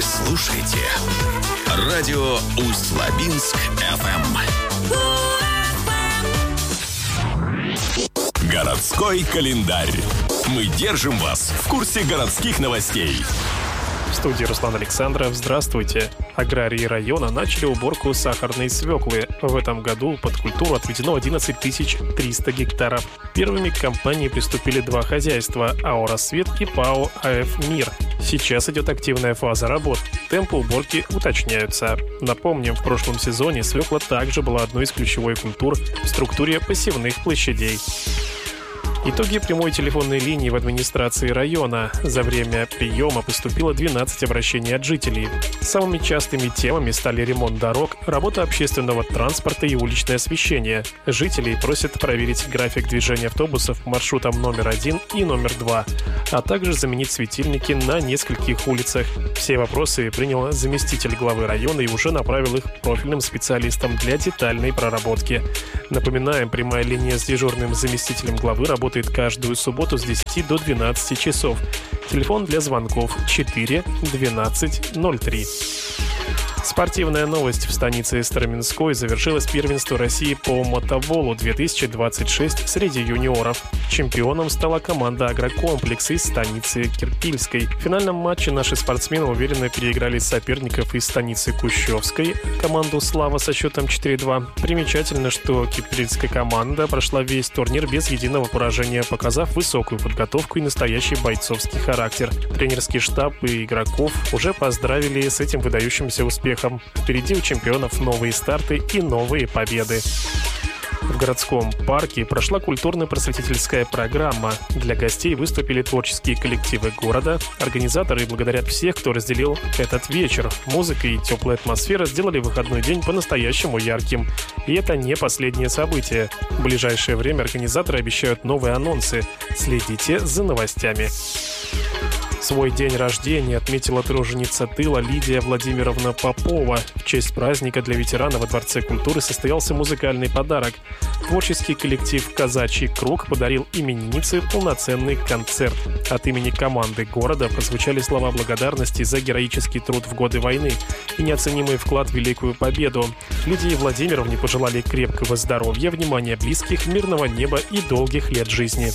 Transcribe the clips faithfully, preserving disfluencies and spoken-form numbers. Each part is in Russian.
слушаете радио Усть-Лабинск эф эм. Городской календарь. Мы держим вас в курсе городских новостей. В студии Руслан Александров. Здравствуйте. Аграрии района начали уборку сахарной свеклы. В этом году под культуру отведено одиннадцать тысяч триста гектаров. Первыми к компании приступили два хозяйства – АО «Рассвет» и ПАО «АФ Мир». Сейчас идет активная фаза работ. Темпы уборки уточняются. Напомним, в прошлом сезоне свекла также была одной из ключевых культур в структуре посевных площадей. Итоги прямой телефонной линии в администрации района. За время приема поступило двенадцать обращений от жителей. Самыми частыми темами стали ремонт дорог, работа общественного транспорта и уличное освещение. Жителей просят проверить график движения автобусов по маршрутам номер один и номер два, а также заменить светильники на нескольких улицах. Все вопросы принял заместитель главы района и уже направил их профильным специалистам для детальной проработки. Напоминаем, прямая линия с дежурным заместителем главы работает каждую субботу с десяти до двенадцати часов. Телефон для звонков четыре двенадцать ноль три. Спортивная новость. В станице Староминской завершилось первенство России по мотоволу две тысячи двадцать шесть среди юниоров. Чемпионом стала команда «Агрокомплекс» из станицы Кирпильской. В финальном матче наши спортсмены уверенно переиграли соперников из станицы Кущевской, команду «Слава» со счетом четыре два. Примечательно, что кирпильская команда прошла весь турнир без единого поражения, показав высокую подготовку и настоящий бойцовский характер. Тренерский штаб и игроков уже поздравили с этим выдающимся успехом. Впереди у чемпионов новые старты и новые победы. В городском парке прошла культурно-просветительская программа. Для гостей выступили творческие коллективы города. Организаторы благодарят всех, кто разделил этот вечер. Музыка и теплая атмосфера сделали выходной день по-настоящему ярким. И это не последнее событие. В ближайшее время организаторы обещают новые анонсы. Следите за новостями. Свой день рождения отметила труженица тыла Лидия Владимировна Попова. В честь праздника для ветерана во Дворце культуры состоялся музыкальный подарок. Творческий коллектив «Казачий круг» подарил имениннице полноценный концерт. От имени команды города прозвучали слова благодарности за героический труд в годы войны и неоценимый вклад в Великую Победу. Лидии Владимировне пожелали крепкого здоровья, внимания близких, мирного неба и долгих лет жизни.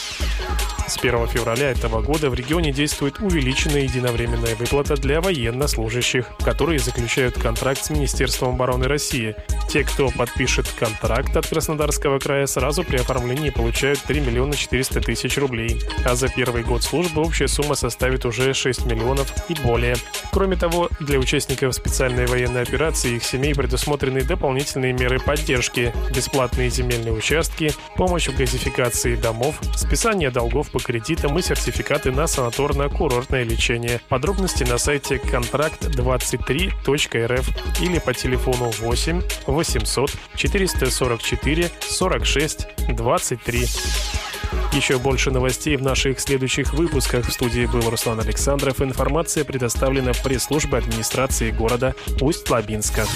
С первого февраля этого года в регионе действует увеличенная единовременная выплата для военнослужащих, которые заключают контракт с Министерством обороны России. Те, кто подпишет контракт от Краснодарского края, сразу при оформлении получают три миллиона четыреста тысяч рублей. А за первый год службы общая сумма составит уже шесть миллионов и более. Кроме того, для участников специальной военной операции и их семей предусмотрены дополнительные меры поддержки, бесплатные земельные участки, помощь в газификации домов, списание долгов по кредитам и сертификаты на санаторно-курортное лечение. Подробности на сайте контракт двадцать три точка эр эф или по телефону восемь восемьсот четыреста сорок четыре сорок шесть двадцать три. Еще больше новостей в наших следующих выпусках. В студии был Руслан Александров. Информация предоставлена в пресс-службе администрации города Усть-Лабинска.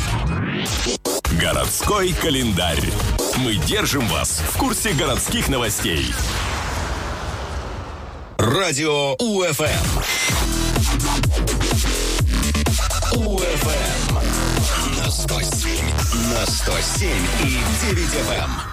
Городской календарь. Мы держим вас в курсе городских новостей. Радио УФМ. УФМ. На сто семь. На сто семь и девять эф эм.